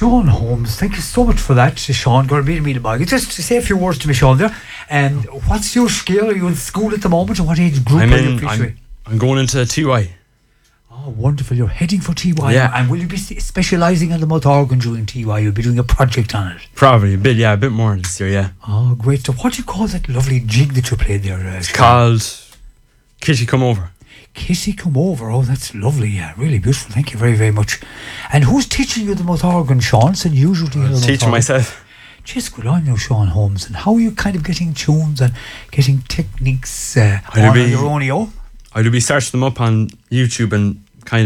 Sean Holmes, thank you so much for that, Sean. Just to say a few words to me, Sean, there. What's your skill? Are you in school at the moment, or what age group are you picturing? I'm going into TY. Oh, wonderful. You're heading for TY. Yeah. And will you be specialising on the mouth organ during TY? You'll be doing a project on it. Probably a bit more this year, yeah. Oh, great. So what do you call that lovely jig that you played there? It's called Kitty Come Over. Kitty Come Over. Oh, that's lovely. Yeah, really beautiful. Thank you very, very much. And who's teaching you the mouth organ, Sean? It's unusual to hear the mouth organ. Teaching myself. Just good on you, Sean Holmes. And how are you kind of getting tunes and getting techniques on your own? I'll be searching them up on YouTube and kind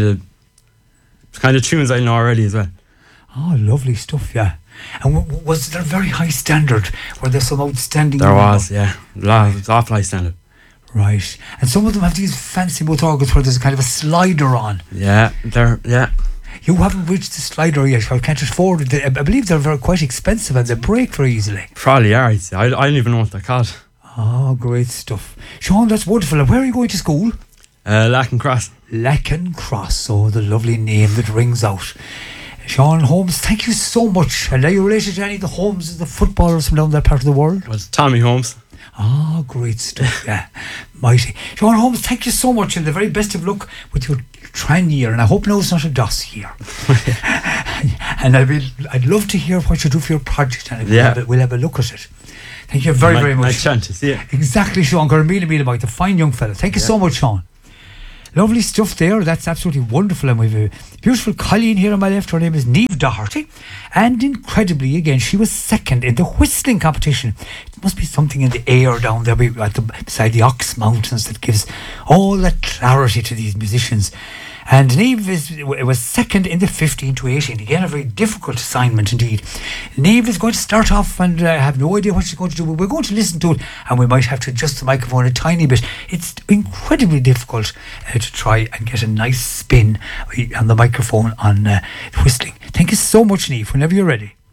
of tunes I know already as well. Oh, lovely stuff, yeah. And was there a very high standard? Were there some outstanding? There was, yeah. It's awful high standard. Right. And some of them have these fancy mouth organs where there's a kind of a slider on. Yeah, You haven't reached the slider yet. I can't afford it. I believe they're quite expensive and they break very easily. Probably are. I don't even know what they're called. Oh, great stuff. Sean, that's wonderful. And where are you going to school? Lacken Cross. Lacken Cross. Oh, the lovely name that rings out. Sean Holmes, thank you so much. And are you related to any of the Holmes, the footballers from down that part of the world? Well, it's Tommy Holmes. Oh, great stuff. Yeah, mighty. Sean Holmes, thank you so much, and the very best of luck with your Tran year. And I hope now it's not a DOS year. And I'd love to hear what you do for your project, and we'll have a look at it. Thank you very, very much. Nice chance to see you. Exactly, Sean. Mile, the fine young fella. Thank you so much, Sean. Lovely stuff there. That's absolutely wonderful. And we've a beautiful Colleen here on my left. Her name is Niamh Doherty. And incredibly, again, she was second in the whistling competition. It must be something in the air down there beside the Ox Mountains that gives all that clarity to these musicians. And Niamh was second in the 15 to 18. Again, a very difficult assignment indeed. Niamh is going to start off, and I have no idea what she's going to do, but we're going to listen to it, and we might have to adjust the microphone a tiny bit. It's incredibly difficult to try and get a nice spin on the microphone on whistling. Thank you so much, Niamh, whenever you're ready.